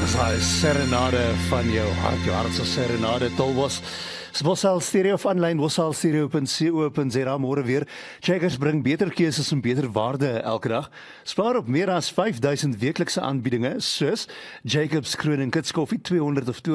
Dis daai serenade van jou hartse serenade, Tolbos. Wosal Stereo of aanlyn, wosalstereo.co.za, môre weer. Checkers bring beter keuses en beter waarde elke dag. Spaar op meer as 5000 weeklikse aanbiedinge, soos Jacobs Kroon en Kitskoffie 200 of